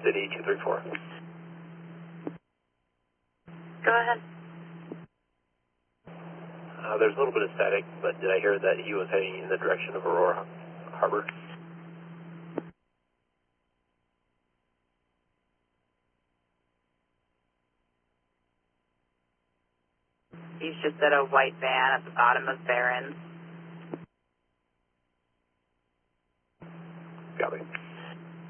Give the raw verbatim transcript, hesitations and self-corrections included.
City two three four. Go ahead. Uh, there's a little bit of static, but did I hear that he was heading in the direction of Aurora Harbor? He's just at a white van at the bottom of Barron's.